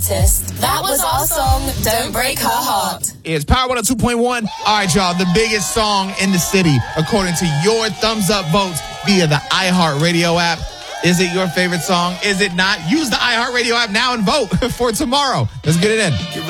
That was our song, Don't Break Her Heart. It's Power 102.1. All right, y'all, the biggest song in the city, according to your thumbs up votes via the iHeartRadio app. Is it your favorite song? Is it not? Use the iHeartRadio app now and vote for tomorrow. Let's get it in.